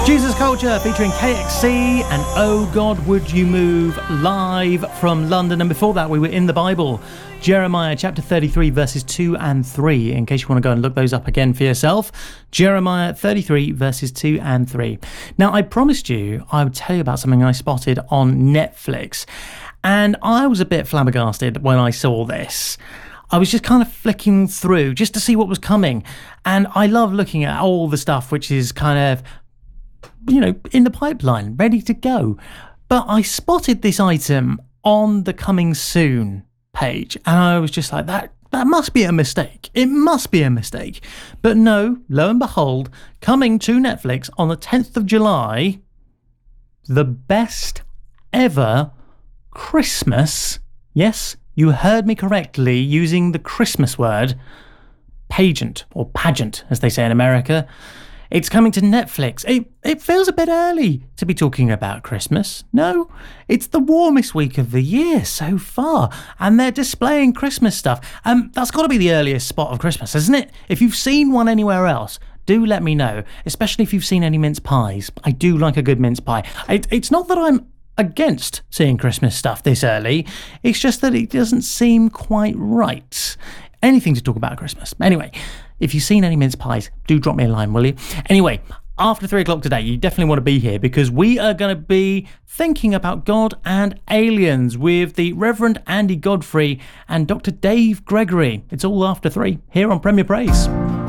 Jesus Culture featuring KXC and Oh God Would You Move, live from London. And before that we were in the Bible, Jeremiah chapter 33 verses 2 and 3, in case you want to go and look those up again for yourself. Jeremiah 33 verses 2 and 3. Now, I promised you I would tell you about something I spotted on Netflix, and I was a bit flabbergasted when I saw this. I was just kind of flicking through just to see what was coming, and I love looking at all the stuff which is kind of, you know, in the pipeline, ready to go. But I spotted this item on the coming soon page, and I was just like, that must be a mistake. It must be a mistake. But no, lo and behold, coming to Netflix on the 10th of July, the best ever Christmas, yes, you heard me correctly, using the Christmas word, pageant, or pageant, as they say in America. It's coming to Netflix. It feels a bit early to be talking about Christmas. No, it's the warmest week of the year so far, and they're displaying Christmas stuff. That's got to be the earliest spot of Christmas, isn't it? If you've seen one anywhere else, do let me know, especially if you've seen any mince pies. I do like a good mince pie. It's not that I'm against seeing Christmas stuff this early, it's just that it doesn't seem quite right. Anything to talk about Christmas. Anyway, if you've seen any mince pies, do drop me a line, will you? Anyway, after 3 o'clock today, you definitely want to be here, because we are going to be thinking about God and aliens with the Reverend Andy Godfrey and Dr. Dave Gregory. It's all after 3 here on Premier Praise.